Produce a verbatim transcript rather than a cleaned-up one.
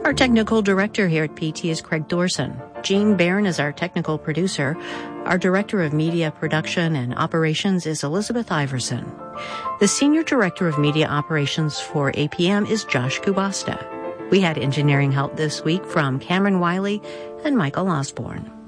Our technical director here at P T is Craig Dorson. Jean Barron is our technical producer. Our director of media production and operations is Elizabeth Iverson. The senior director of media operations for A P M is Josh Kubasta. We had engineering help this week from Cameron Wiley and Michael Osborne.